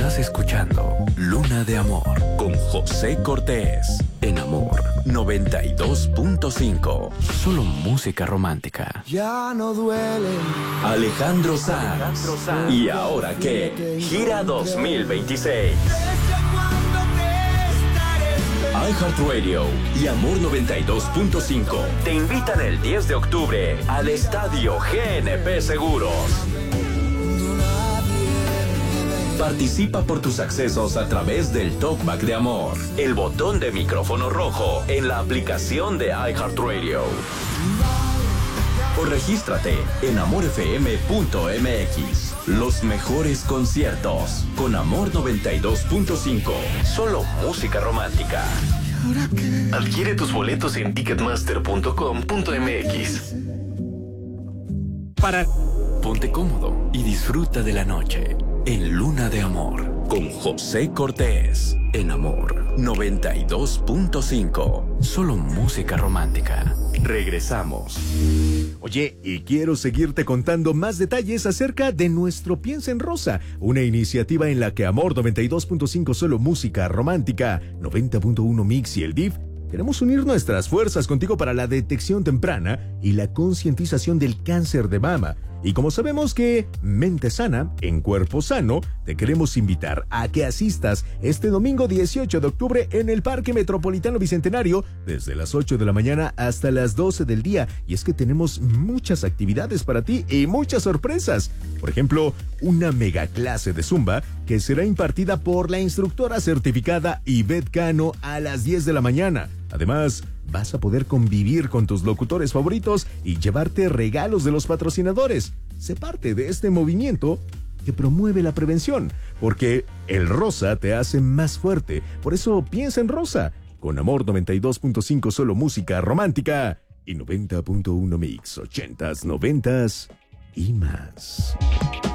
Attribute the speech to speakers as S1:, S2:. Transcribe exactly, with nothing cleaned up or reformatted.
S1: Estás escuchando Luna de Amor con José Cortés en Amor noventa y dos punto cinco. Solo música romántica.
S2: Ya no duele.
S1: Alejandro Sanz. ¿Y ahora qué? Gira dos mil veintiséis. iHeartRadio y Amor noventa y dos punto cinco te invitan el diez de octubre al Estadio G N P Seguros. Participa por tus accesos a través del Talkback de Amor, el botón de micrófono rojo en la aplicación de iHeartRadio. O regístrate en amor f m punto m x. Los mejores conciertos con Amor noventa y dos punto cinco. Solo música romántica. Adquiere tus boletos en ticketmaster punto com punto m x. Para... Ponte cómodo y disfruta de la noche en Luna de Amor con José Cortés en Amor noventa y dos punto cinco. Solo música romántica. Regresamos.
S3: Oye, y quiero seguirte contando más detalles acerca de nuestro Piensa en Rosa, una iniciativa en la que Amor noventa y dos punto cinco Solo Música Romántica, noventa punto uno Mix y el D I F queremos unir nuestras fuerzas contigo para la detección temprana y la concientización del cáncer de mama. Y como sabemos que mente sana, en cuerpo sano, te queremos invitar a que asistas este domingo dieciocho de octubre en el Parque Metropolitano Bicentenario desde las ocho de la mañana hasta las doce del día. Y es que tenemos muchas actividades para ti y muchas sorpresas. Por ejemplo, una mega clase de Zumba que será impartida por la instructora certificada Ivette Cano a las diez de la mañana. Además, vas a poder convivir con tus locutores favoritos y llevarte regalos de los patrocinadores. Sé parte de este movimiento que promueve la prevención, porque el rosa te hace más fuerte. Por eso piensa en rosa, con Amor noventa y dos punto cinco Solo Música Romántica y noventa punto uno Mix, ochentas, noventas y más.